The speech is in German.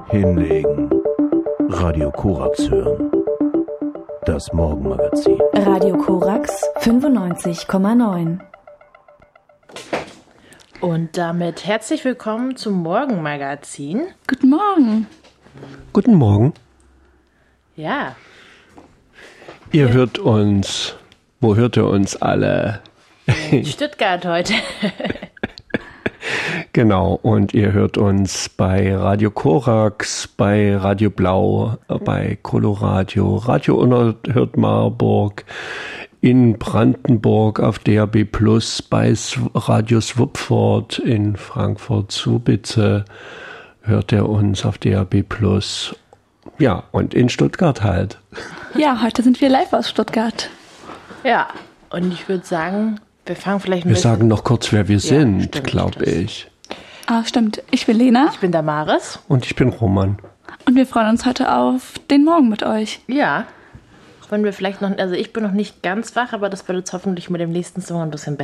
Hinlegen. Radio Korax hören. Das Morgenmagazin. Radio Korax 95,9. Und damit herzlich willkommen zum Morgenmagazin. Guten Morgen. Guten Morgen. Ja. Ihr hört uns, wo hört ihr uns alle? In Stuttgart heute. Genau, und ihr hört uns bei Radio Korax, bei Radio Blau, bei Coloradio, Radio Unerhört Marburg, in Brandenburg auf DAB+, bei Radio Swupford in Frankfurt-Subitze hört ihr uns auf DAB+. Ja, und in Stuttgart halt. Ja, heute sind wir live aus Stuttgart. Ja, und ich würde sagen, wir fangen vielleicht Wir sagen noch kurz, wer wir sind, glaube stimmt. ich. Ah, stimmt. Ich bin Lena. Ich bin Damaris. Und ich bin Roman. Und wir freuen uns heute auf den Morgen mit euch. Ja. Wollen wir vielleicht noch, also ich bin noch nicht ganz wach, aber das wird jetzt hoffentlich mit dem nächsten Song ein bisschen besser.